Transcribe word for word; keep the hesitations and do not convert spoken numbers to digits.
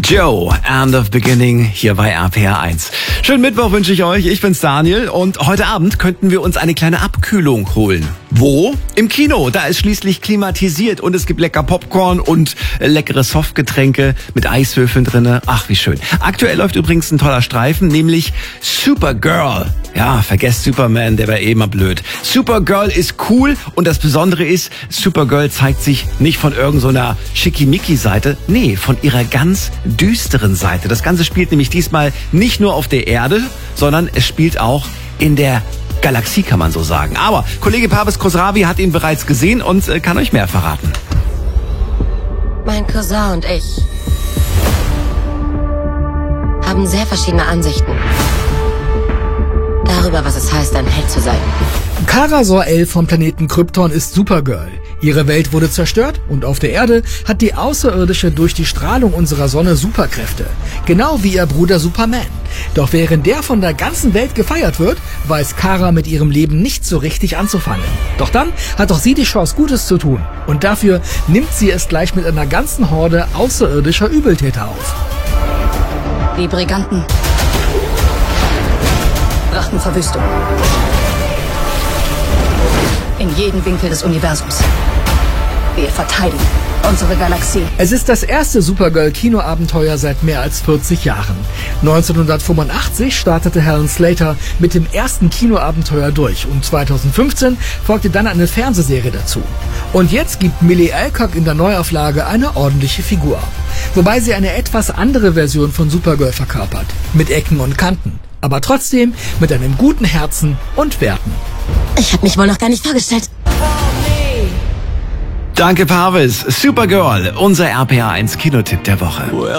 Joe, End of Beginning, hier bei R P R eins. Schönen Mittwoch wünsche ich euch, ich bin's Daniel und heute Abend könnten wir uns eine kleine Abkühlung holen. Wo? Im Kino, da ist schließlich klimatisiert und es gibt lecker Popcorn und äh, leckere Softgetränke mit Eiswürfeln drinne. Ach, wie schön. Aktuell läuft übrigens ein toller Streifen, nämlich Supergirl. Ja, vergesst Superman, der war eh immer blöd. Supergirl ist cool und das Besondere ist, Supergirl zeigt sich nicht von irgendeiner Schickimicki-Seite, nee, von ihrer ganz düsteren Seite. Das Ganze spielt nämlich diesmal nicht nur auf der Erde, sondern es spielt auch in der Galaxie, kann man so sagen. Aber Kollege Parvis Khosravi hat ihn bereits gesehen und äh, kann euch mehr verraten. Mein Cousin und ich haben sehr verschiedene Ansichten darüber, was es heißt, ein Held zu sein. Kara Zor-El vom Planeten Krypton ist Supergirl. Ihre Welt wurde zerstört und auf der Erde hat die Außerirdische durch die Strahlung unserer Sonne Superkräfte. Genau wie ihr Bruder Superman. Doch während der von der ganzen Welt gefeiert wird, weiß Kara mit ihrem Leben nicht so richtig anzufangen. Doch dann hat auch sie die Chance, Gutes zu tun. Und dafür nimmt sie es gleich mit einer ganzen Horde außerirdischer Übeltäter auf. Die Briganten brachten Verwüstung in jeden Winkel des Universums. Wir verteidigen unsere Galaxie. Es ist das erste Supergirl-Kinoabenteuer seit mehr als vierzig Jahren. neunzehnhundertfünfundachtzig startete Helen Slater mit dem ersten Kinoabenteuer durch und zweitausendfünfzehn folgte dann eine Fernsehserie dazu. Und jetzt gibt Millie Alcock in der Neuauflage eine ordentliche Figur. Wobei sie eine etwas andere Version von Supergirl verkörpert. Mit Ecken und Kanten. Aber trotzdem mit einem guten Herzen und Werten. Ich habe mich wohl noch gar nicht vorgestellt. Danke Parvis. Supergirl, unser R P R eins Kinotipp der Woche.